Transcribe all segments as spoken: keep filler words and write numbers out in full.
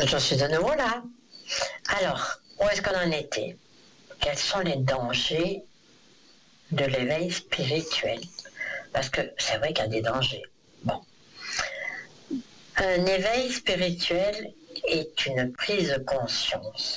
Je suis de nouveau là. Alors, où est-ce qu'on en était? Quels sont les dangers de l'éveil spirituel? Parce que c'est vrai qu'il y a des dangers. Bon. Un éveil spirituel est une prise de conscience,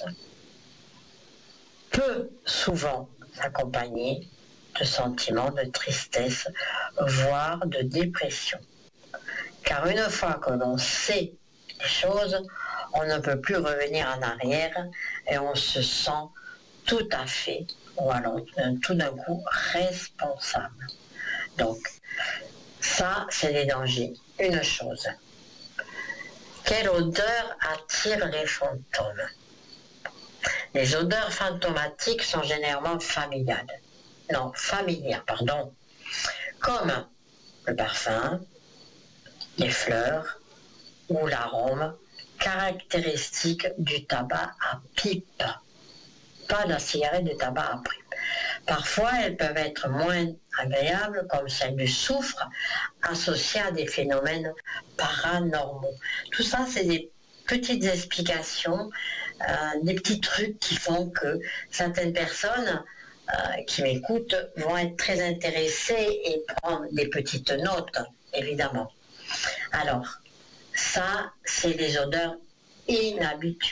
peut souvent s'accompagner de sentiments de tristesse, voire de dépression. Car une fois que l'on sait les choses, on ne peut plus revenir en arrière et on se sent tout à fait, ou alors tout d'un coup, responsable. Donc, ça, c'est les dangers. Une chose. Quelle odeur attire les fantômes? Les odeurs fantomatiques sont généralement familiales. Non, familières, pardon. Comme le parfum, les fleurs ou l'arôme caractéristique du tabac à pipe. Pas de la cigarette de tabac à pipe. Parfois, elles peuvent être moins agréables, comme celle du soufre, associée à des phénomènes paranormaux. Tout ça, c'est des petites explications, euh, des petits trucs qui font que certaines personnes euh, qui m'écoutent vont être très intéressées et prendre des petites notes, évidemment. Alors, ça, c'est des odeurs inhabituelles.